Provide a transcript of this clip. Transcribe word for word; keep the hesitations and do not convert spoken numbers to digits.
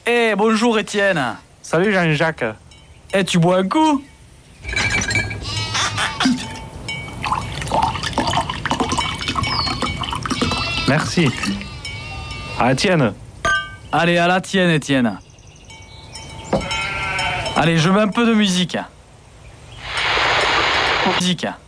Eh, bonjour Étienne. Salut Jean-Jacques. Eh, tu bois un coup? Merci. À la tienne. Allez, à la tienne, Étienne. Allez, je mets un peu de musique. Musique.